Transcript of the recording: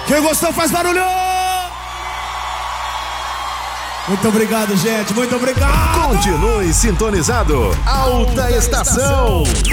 Quem gostou faz barulho! Muito obrigado, gente. Muito obrigado. Continue sintonizado. Alta Estação.